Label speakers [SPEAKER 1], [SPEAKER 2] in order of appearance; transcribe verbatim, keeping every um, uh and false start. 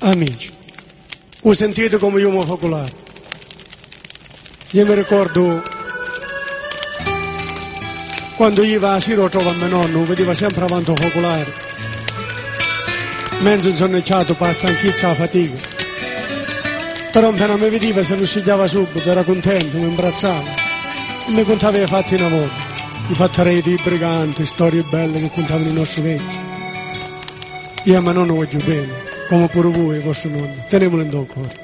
[SPEAKER 1] Amici, ho sentito come io mi focolare. Io mi ricordo quando io iva a Siro a trovare mio nonno, vedeva sempre avanti a focolare. Mezzo insonnecchiato per la stanchezza e la fatica. Però appena mi vedeva se lo sigliava subito, era contento, mi imbrazzava. E mi contava i fatti una volta, i fatti reti, i briganti, storie belle che contavano i nostri vecchi. Io a mio nonno voglio bene, come pure voi, vostro nonno. Tenemolo in do cuore.